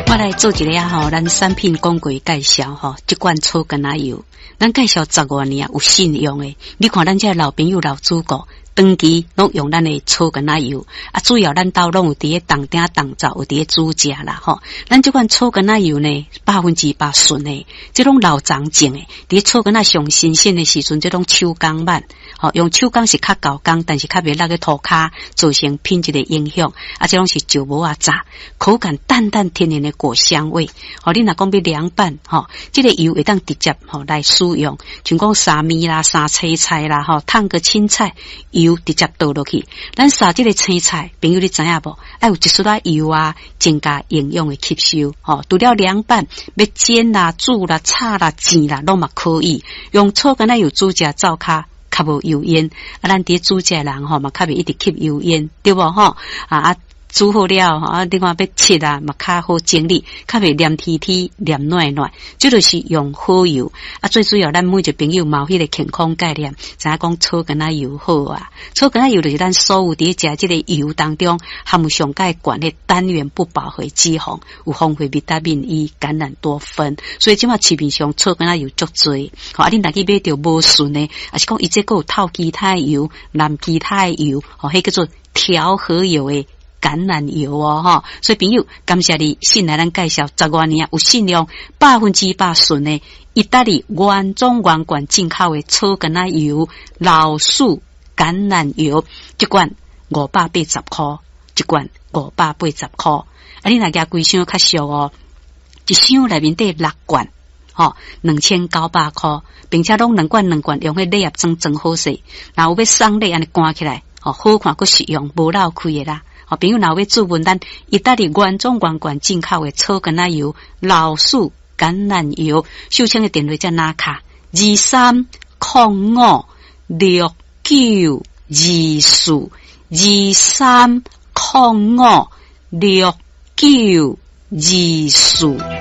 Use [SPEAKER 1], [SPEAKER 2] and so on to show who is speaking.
[SPEAKER 1] 我来做一个吼，咱产品广告介绍吼，这款草根仔油，咱介绍10多年有信用的。你看咱这老朋友老主顾，长期拢用咱的草根仔油，啊，主要咱兜拢有伫咧当顶当灶，有伫咧煮食啦吼。咱这款草根仔油呢，100%纯的，这种老长种的，伫咧草根仔上新鲜的时阵，这种手工版，吼，用手工是较高工，但是较袂落去涂骹，造成品质的影响。啊，这种是石磨啊炸，口感淡淡天然的果香味。吼，你若讲要凉拌，吼，这个油会当直接吼来使用，像讲沙米啦、沙青菜啦，吼，烫个青菜油直接倒落去。咱沙这个青菜，朋友你知影无？爱有一丝仔油啊，增加营养的吸收。吼，除了凉拌，要煎啦、煮啦、炒啦、煎啦，拢嘛可以。用草根仔油煮食灶骹。较无油烟，啊，咱伫煮食人吼嘛，较袂一直吸油烟，对无吼？煮好了，啊，另外要切啊，嘛较好整理，较袂黏贴贴、黏软软。这就是用好油啊，最主要咱每一个朋友嘛有迄个健康概念，知影讲草根仔油好啊。草根仔油就是咱所有伫食这个油当中含有上介悬的单元不饱和脂肪，有丰富维他命 E、橄榄多酚，所以即马市面上草根仔油足多。好，啊，恁若去买着无顺的，啊是讲伊这个有透其他油、蓝其他油，哦，迄叫做调和油的。橄榄油哦，哈，所以朋友，感谢你信来咱介绍10多年有信用100%纯的意大利原装原罐进口的草根仔油、老树橄榄油，一罐580块，一罐580块。啊，你若加规箱较俗哦，一箱内面得6罐，吼，2900块，并且拢2罐用迄礼盒装真好势，然后要送礼安尼关起来，哦，好看佫实用，无漏开的啦。好，朋友若要注文咱意大利原装原罐进口的草根仔油、老树橄榄油，秀清的电话在哪卡？2305692423056924。